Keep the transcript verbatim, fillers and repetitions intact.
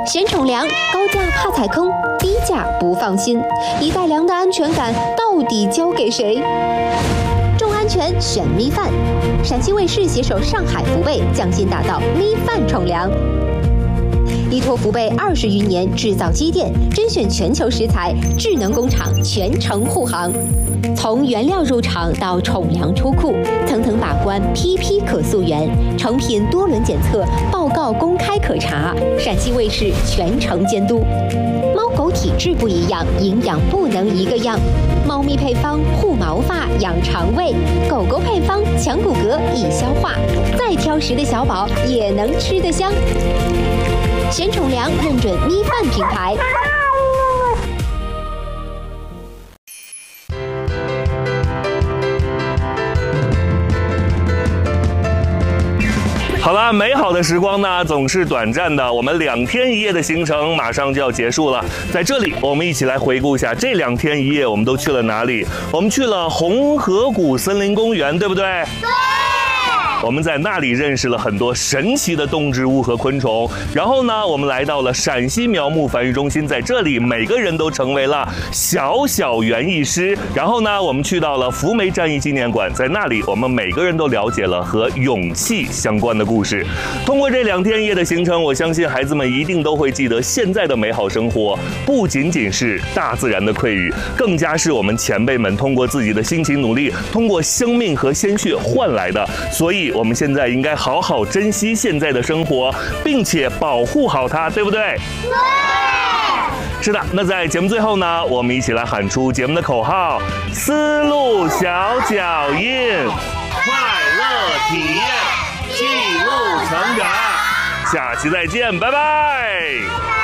选宠粮，高价怕踩坑，低价不放心，一袋粮的安全感到底交给谁？重安全选咪饭，陕西卫视携手上海福贝匠心打造咪饭宠粮。依托福贝二十余年制造积淀，甄选全球食材，智能工厂全程护航。从原料入场到宠粮出库，层层把关，批批可溯源，成品多轮检测，报告公开可查，陕西卫视全程监督。猫狗体质不一样，营养不能一个样。猫咪配方护毛发、养肠胃，狗狗配方强骨骼、易消化。再挑食的小宝也能吃得香。选宠粮认准咪饭品牌。 好了，美好的时光呢总是短暂的，我们两天一夜的行程马上就要结束了。在这里，我们一起来回顾一下这两天一夜我们都去了哪里。我们去了红河谷森林公园，对不对？对。我们在那里认识了很多神奇的动植物和昆虫。然后呢，我们来到了陕西苗木繁育中心，在这里每个人都成为了小小园艺师。然后呢，我们去到了福梅战役纪念馆，在那里我们每个人都了解了和勇气相关的故事。通过这两天一夜的行程，我相信孩子们一定都会记得，现在的美好生活不仅仅是大自然的馈予，更加是我们前辈们通过自己的辛勤努力，通过生命和鲜血换来的。所以我们现在应该好好珍惜现在的生活，并且保护好它，对不对？对。是的，那在节目最后呢，我们一起来喊出节目的口号：丝路小脚印，快乐体验，记录成长。下期再见，拜拜。